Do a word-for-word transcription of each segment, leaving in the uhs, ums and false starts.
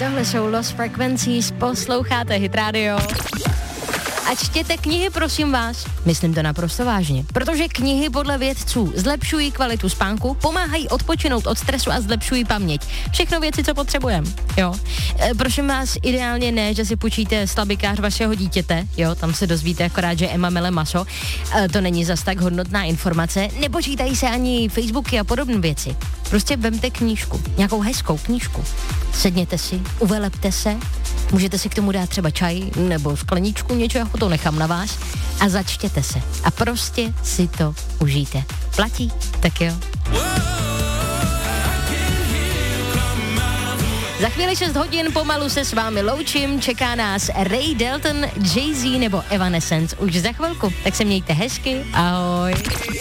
tohle jsou Lost Frequencies, posloucháte Hit Radio. A čtěte knihy, prosím vás. Myslím to naprosto vážně. Protože knihy podle vědců zlepšují kvalitu spánku, pomáhají odpočinout od stresu a zlepšují paměť. Všechno věci, co potřebujeme. Jo. E, prosím vás, ideálně ne, že si půjčíte slabikář vašeho dítěte. Jo, tam se dozvíte akorát, že Emma mele maso. E, to není zas tak hodnotná informace. Nepočítají se ani Facebooky a podobné věci. Prostě vemte knížku, nějakou hezkou knížku. Sedněte si, uvelepte se, můžete si k tomu dát třeba čaj nebo skleničku něčeho, to nechám na vás a začtěte se. A prostě si to užijte. Platí? Tak jo. Za chvíli šest hodin pomalu se s vámi loučím, čeká nás Ray Dalton, Jay-Z nebo Evanescence už za chvilku, tak se mějte hezky, ahoj.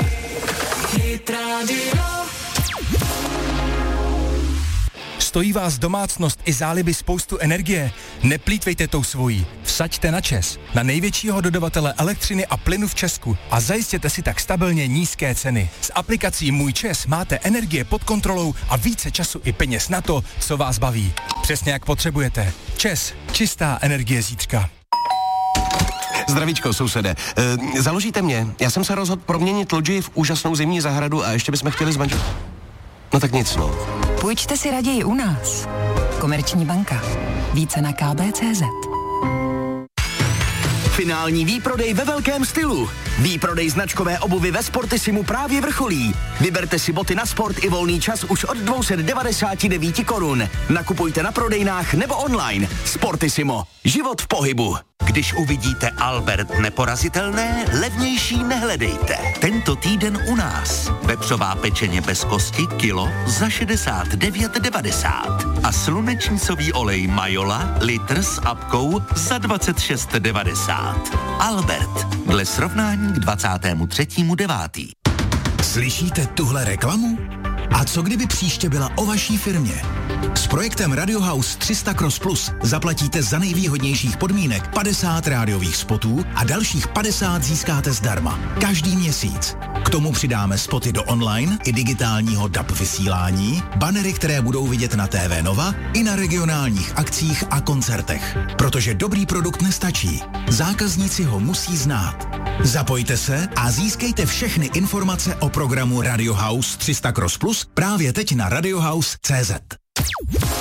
Stojí vás domácnost i záliby spoustu energie? Neplýtvejte tou svojí. Vsaďte na ČEZ, na největšího dodavatele elektřiny a plynu v Česku a zajistěte si tak stabilně nízké ceny. S aplikací Můj ČEZ máte energie pod kontrolou a více času i peněz na to, co vás baví. Přesně jak potřebujete. ČEZ, čistá energie zítřka. Zdravíčko, sousede. E, založíte mě? Já jsem se rozhodl proměnit lodži v úžasnou zimní zahradu a ještě bychom chtěli zmanžel... No tak nic, no. Půjčte si raději u nás. Komerční banka. Více na k b tečka cé zet. Finální výprodej ve velkém stylu. Výprodej značkové obuvy ve Sportissimu právě vrcholí. Vyberte si boty na sport i volný čas už od dvě stě devadesát devět korun. Nakupujte na prodejnách nebo online. Sportissimo. Život v pohybu. Když uvidíte Albert neporazitelné, levnější nehledejte. Tento týden u nás. Vepřová pečeně bez kosti kilo za šedesát devět devadesát. A slunečnicový olej Majola litr s apkou za dvacet šest devadesát. Albert. Dle srovnání k dvacátému třetímu devátý. Slyšíte tuhle reklamu? A co kdyby příště byla o vaší firmě? S projektem Radio House tři sta Cross Plus zaplatíte za nejvýhodnějších podmínek padesát rádiových spotů a dalších padesát získáte zdarma. Každý měsíc. K tomu přidáme spoty do online i digitálního D A B vysílání, banery, které budou vidět na T V Nova i na regionálních akcích a koncertech. Protože dobrý produkt nestačí. Zákazníci ho musí znát. Zapojte se a získejte všechny informace o programu Radio House tři sta Cross Plus právě teď na radiohouse tečka cé zet.